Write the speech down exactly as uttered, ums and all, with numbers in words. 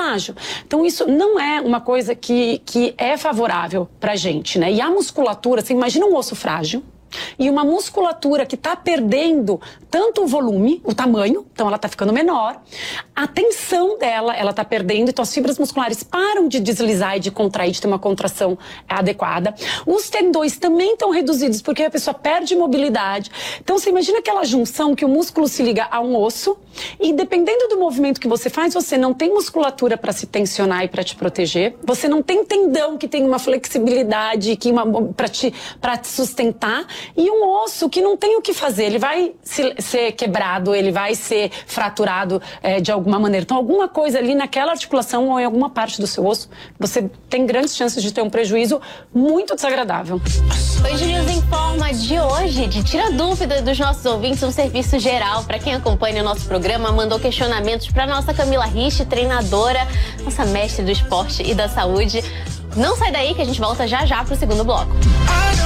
frágil. Então isso não é uma coisa que, que é favorável pra gente, né? E a musculatura, você imagina um osso frágil e uma musculatura que está perdendo tanto o volume, o tamanho, então ela está ficando menor, a tensão dela, ela está perdendo, então as fibras musculares param de deslizar e de contrair, de ter uma contração adequada. Os tendões também estão reduzidos, porque a pessoa perde mobilidade. Então você imagina aquela junção que o músculo se liga a um osso e dependendo do movimento que você faz, você não tem musculatura para se tensionar e para te proteger, você não tem tendão que tem uma flexibilidade que uma, para te, para te sustentar, e um osso que não tem o que fazer, ele vai se, ser quebrado, ele vai ser fraturado é, de alguma maneira. Então, alguma coisa ali naquela articulação ou em alguma parte do seu osso, você tem grandes chances de ter um prejuízo muito desagradável. Hoje News Informa de hoje, de tira dúvida dos nossos ouvintes, um serviço geral para quem acompanha o nosso programa, mandou questionamentos para nossa Camila Rich, treinadora, nossa mestre do esporte e da saúde. Não sai daí que a gente volta já já pro segundo bloco.